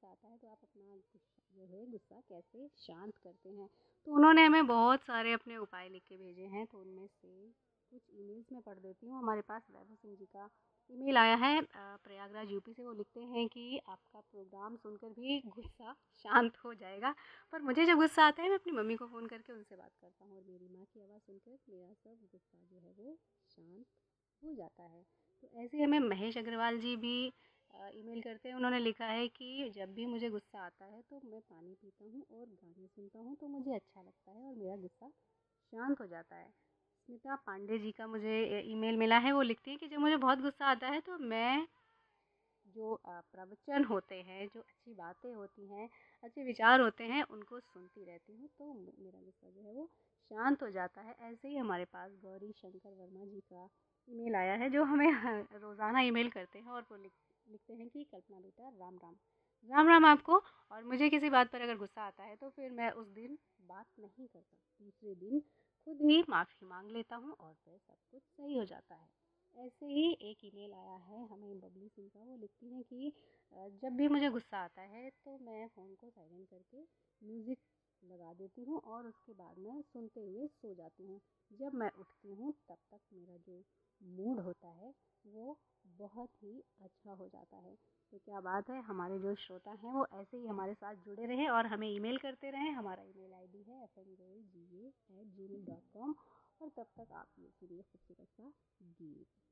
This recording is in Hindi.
गुस्सा आता है तो आप अपना गुस्सा कैसे शांत करते हैं। तो उन्होंने हमें बहुत सारे अपने उपाय लिख के भेजे हैं, तो उनमें से कुछ ईमेल्स मैं पढ़ देती हूँ। हमारे पास वैभव सिंह जी का ईमेल आया है प्रयागराज यूपी से। वो लिखते हैं कि आपका प्रोग्राम सुनकर भी गुस्सा शांत हो जाएगा। पर मुझे जब गुस्सा आता है मैं अपनी मम्मी को फ़ोन करके उनसे बात करता हूँ और मेरी माँ की आवाज़ सुनकर मेरा सब गुस्सा जो है वो शांत हो जाता है। तो ऐसे ही हमें महेश अग्रवाल जी भी ईमेल करते हैं। उन्होंने लिखा है कि जब भी मुझे गुस्सा आता है तो मैं पानी पीता हूँ और गाने सुनता हूँ तो मुझे अच्छा लगता है और मेरा गुस्सा शांत हो जाता है। स्मिता पांडे जी का मुझे ईमेल मिला है। वो लिखती हैं कि जब मुझे बहुत गुस्सा आता है तो मैं जो प्रवचन होते हैं, जो अच्छी बातें होती हैं, अच्छे विचार होते हैं, उनको सुनती रहती हूँ तो मेरा गुस्सा जो है वो शांत हो जाता है। ऐसे ही हमारे पास गौरी शंकर वर्मा जी का ईमेल आया है, जो हमें रोज़ाना ईमेल करते हैं और वो लिखते हैं कि कल्पना बेटा राम राम, राम राम आपको। और मुझे किसी बात पर अगर गुस्सा आता है तो फिर मैं उस दिन बात नहीं करता, दूसरे दिन खुद ही माफ़ी मांग लेता हूँ और फिर सब कुछ सही हो जाता है। ऐसे ही एक ईमेल आया है हमें बबली सिंह का। वो लिखती हैं कि जब भी मुझे गुस्सा आता है तो मैं फ़ोन को साइलेंट करके म्यूज़िक लगा देती हूँ और उसके बाद मैं सुनते हुए सो जाती हूँ। जब मैं उठती हूँ तब तक मेरा जो मूड होता है वो बहुत ही अच्छा हो जाता है। तो क्या बात है, हमारे जो श्रोता हैं वो ऐसे ही हमारे साथ जुड़े रहें और हमें ईमेल करते रहें। हमारा ईमेल आईडी है fmgoldga@gmail.com। और तब तक आप ये सुनिए खूबसूरत सा गीत।